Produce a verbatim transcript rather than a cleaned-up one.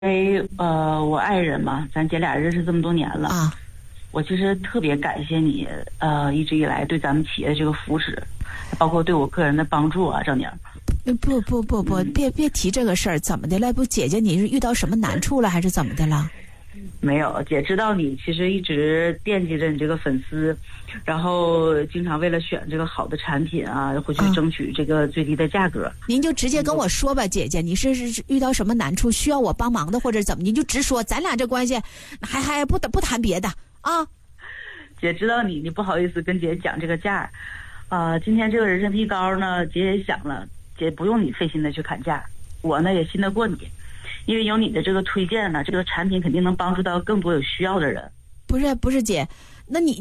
因为呃，我爱人嘛，咱姐俩认识这么多年了啊， 我其实特别感谢你，呃，一直以来对咱们企业的这个扶持，包括对我个人的帮助啊，郑宁。 不不不不， 嗯、 别别提这个事儿，怎么的了？不，姐姐你是遇到什么难处了，还是怎么的了？ 没有，姐知道你其实一直惦记着你这个粉丝，然后经常为了选这个好的产品啊，会去争取这个最低的价格。 啊、您就直接跟我说吧，姐姐，你是是遇到什么难处，需要我帮忙的，或者怎么，您就直说，咱俩这关系还还不不谈别的啊。 姐知道你，你不好意思跟姐讲这个价，啊、呃，今天这个人参皮膏呢，姐也想了，姐不用你费心的去砍价，我呢也信得过你。因为有你的这个推荐呢，这个产品肯定能帮助到更多有需要的人。 不是不是姐，那你